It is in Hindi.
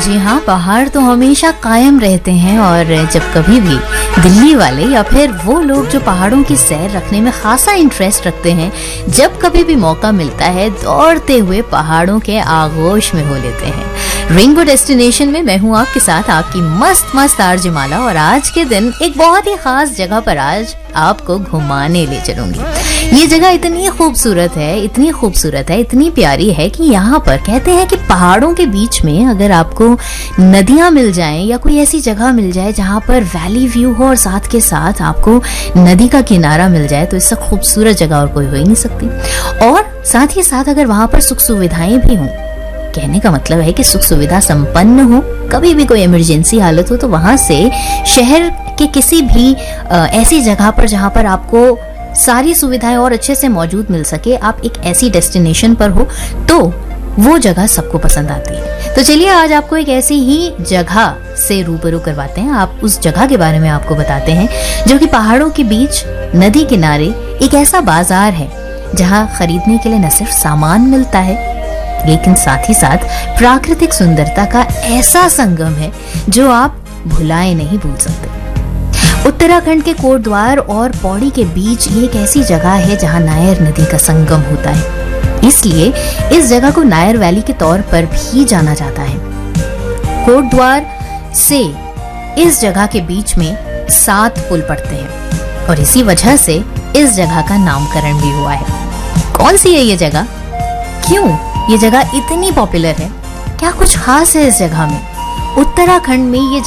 जी हाँ, पहाड़ तो हमेशा कायम रहते हैं और जब कभी भी दिल्ली वाले या फिर वो लोग जो पहाड़ों की सैर रखने में खासा इंटरेस्ट रखते हैं, जब कभी भी मौका मिलता है दौड़ते हुए पहाड़ों के आगोश में हो लेते हैं। रेनबो डेस्टिनेशन में मैं हूँ आपके साथ, आपकी मस्त मस्त आरजे माला, और आज के दिन एक बहुत ही खास जगह पर आज आपको घुमाने ले चलूंगी। ये जगह इतनी खूबसूरत है, इतनी खूबसूरत है, इतनी प्यारी है कि यहाँ पर कहते हैं कि पहाड़ों के बीच में अगर आपको नदियां मिल जाएं या कोई ऐसी जगह मिल जाए जहाँ पर वैली व्यू हो और साथ के साथ आपको नदी का किनारा मिल जाए, तो इससे खूबसूरत जगह और कोई हो ही नहीं सकती। और साथ ही साथ अगर वहां पर सुख सुविधाएं भी हों, कहने का मतलब है कि सुख सुविधा संपन्न हो, कभी भी कोई इमरजेंसी हालत हो तो वहां से शहर के किसी भी ऐसी जगह पर जहां पर आपको सारी सुविधाएं और अच्छे से मौजूद मिल सके, आप एक ऐसी डेस्टिनेशन पर हो तो वो जगह सबको पसंद आती है। तो चलिए आज आपको एक ऐसी ही जगह से रूबरू करवाते हैं। आप उस जगह के बारे में आपको बताते हैं जो कि पहाड़ों के बीच नदी किनारे एक ऐसा बाजार है जहां खरीदने के लिए न सिर्फ सामान मिलता है, लेकिन साथ ही साथ प्राकृतिक सुंदरता का ऐसा संगम है जो आप भुलाए नहीं भूल सकते। उत्तराखंड के कोटद्वार और पौड़ी के बीच ये एक ऐसी जगह है जहां नायर नदी का संगम होता है, इसलिए इस जगह को नायर वैली के तौर पर भी जाना जाता है। कोटद्वार से इस जगह के बीच में 7 पुल पड़ते हैं और इसी वजह से इस जगह का नामकरण भी हुआ है। कौन सी है ये जगह, क्यों ये जगह इतनी पॉपुलर है, क्या कुछ खास है इस जगह में? उत्तराखंड में ये